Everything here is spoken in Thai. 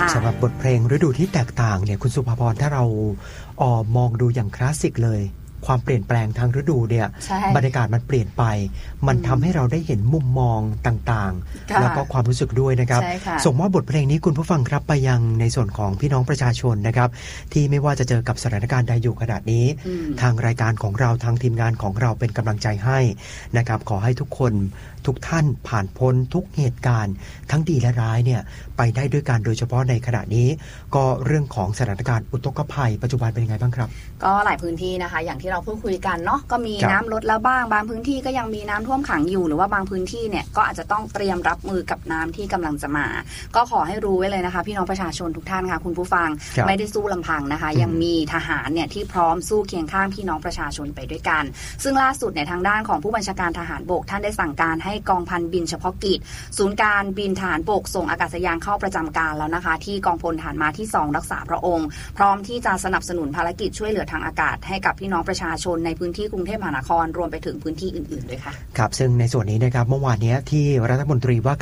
สำหรับบทเพลงฤดูที่แตกต่างเนี่ยคุณสุภาพรถ้าเรามองดูอย่างคลาสสิกเลยความเปลี่ยนแปลงทางฤดูเนี่ยบรรยากาศมันเปลี่ยนไปมันทำให้เราได้เห็นมุมมองต่างๆแล้วก็ความรู้สึกด้วยนะครับส่งมอบบทเพลงนี้คุณผู้ฟังครับไปยังในส่วนของพี่น้องประชาชนนะครับที่ไม่ว่าจะเจอกับสถานการณ์ใดอยู่ขนาดนี้ทางรายการของเราทางทีมงานของเราเป็นกำลังใจให้นะครับขอให้ทุกคนทุกท่านผ่านพ้นทุกเหตุการณ์ทั้งดีและร้ายเนี่ยไปได้ด้วยกันโดยเฉพาะในขณะนี้ก็เรื่องของสถานการณ์อุทกภัยปัจจุบันเป็นยังไงบ้างครับก็หลายพื้นที่นะคะอย่างที่เราพูดคุยกันเนาะก็มีน้ำลดแล้วบ้างบางพื้นที่ก็ยังมีน้ำท่วมขังอยู่หรือว่าบางพื้นที่เนี่ยก็อาจจะต้องเตรียมรับมือกับน้ำที่กำลังจะมาก็ขอให้รู้ไว้เลยนะคะพี่น้องประชาชนทุกท่านค่ะคุณผู้ฟังไม่ได้สู้ลำพังนะคะยังมีทหารเนี่ยที่พร้อมสู้เคียงข้างพี่น้องประชาชนไปด้วยกันซึ่งล่าสุดในทางด้านของผู้บัญชาการทหารบกท่านได้สั่งการให้กองพันบินเฉพาะกิจศูนย์การบินทหารบกส่งอากาศยานเข้าประจำการแล้วนะคะที่กองพลทหารม้าที่2รักษาพระองค์พร้อมที่จะสนับสนุนภารกิจช่วยเหลือทางอากาศให้กับพี่น้องประชาชนในพื้นที่กรุงเทพมหานครรวมไปถึงพื้นที่อื่นๆด้วยค่ะครับซึ่งในส่วนนี้นะครับเมื่อวานนี้ที่รัฐมนตรีว่า